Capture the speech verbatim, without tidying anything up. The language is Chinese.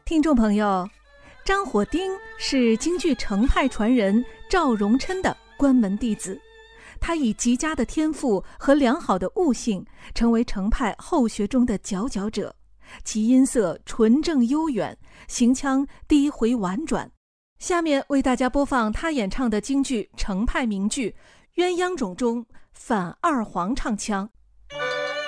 听众朋友，张火丁是京剧程派传人赵荣琛的关门弟子，他以极佳的天赋和良好的悟性，成为程派后学中的佼佼者。其音色纯正悠远，行腔低回婉转。下面为大家播放他演唱的京剧程派名剧《鸳鸯冢》中反二黄唱腔。